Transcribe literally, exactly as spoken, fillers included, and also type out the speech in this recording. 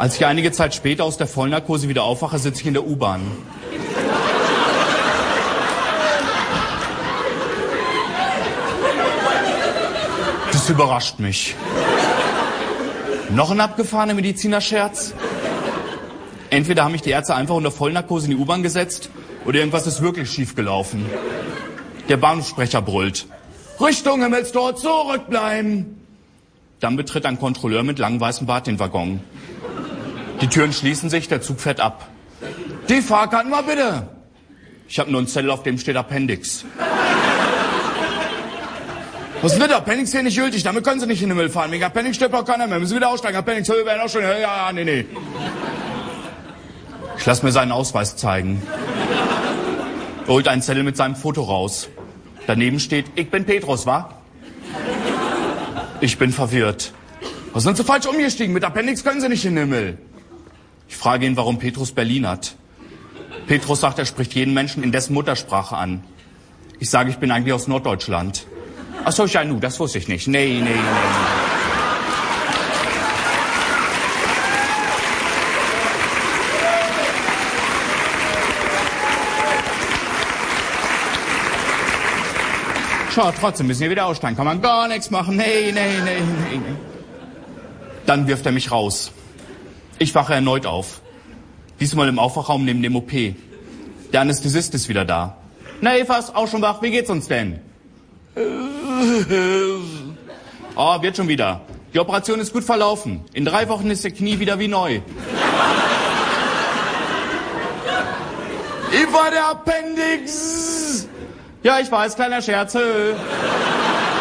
Als ich einige Zeit später aus der Vollnarkose wieder aufwache, sitze ich in der U-Bahn. Das überrascht mich. Noch ein abgefahrener Medizinerscherz? Entweder haben mich die Ärzte einfach unter Vollnarkose in die U-Bahn gesetzt oder irgendwas ist wirklich schiefgelaufen. Der Bahnhofssprecher brüllt: Richtung Himmelstor, zurückbleiben! Dann betritt ein Kontrolleur mit langem weißem Bart den Waggon. Die Türen schließen sich, der Zug fährt ab. Die Fahrkarten mal bitte! Ich habe nur einen Zettel, auf dem steht Appendix. Was ist denn das? Appendix hier nicht gültig, damit können Sie nicht in den Himmel fahren. Wegen Appendix stirbt auch keiner mehr. Müssen Sie wieder aussteigen. Appendix, Höhe werden auch schon. Ja, ja, nee, nee. Ich lasse mir seinen Ausweis zeigen. Er holt einen Zettel mit seinem Foto raus. Daneben steht: Ich bin Petrus, wa? Ich bin verwirrt. Was sind Sie falsch umgestiegen? Mit Appendix können Sie nicht in den Himmel. Ich frage ihn, warum Petrus Berlin hat. Petrus sagt, er spricht jeden Menschen in dessen Muttersprache an. Ich sage, ich bin eigentlich aus Norddeutschland. Ach so, ja, nu, das wusste ich nicht. Nee, nee, nee. Schau, trotzdem müssen wir wieder aussteigen. Kann man gar nichts machen. Nee, nee, nee, nee, nee. Dann wirft er mich raus. Ich wache erneut auf. Diesmal im Aufwachraum neben dem O P. Der Anästhesist ist wieder da. Na, Evas, auch schon wach. Wie geht's uns denn? Oh, wird schon wieder. Die Operation ist gut verlaufen. In drei Wochen ist der Knie wieder wie neu. Eva, der Appendix! Ja, ich weiß, kleiner Scherz.